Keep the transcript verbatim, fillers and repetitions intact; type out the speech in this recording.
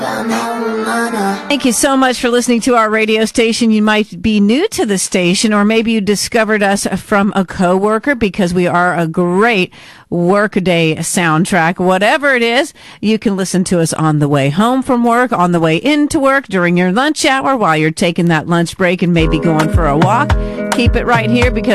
Thank you so much for listening to our radio station. You might be new to the station, or maybe you discovered us from a coworker, because we are a great workday soundtrack. Whatever it is, you can listen to us on the way home from work, on the way into work, during your lunch hour, while you're taking that lunch break and maybe going for a walk. Keep it right here, because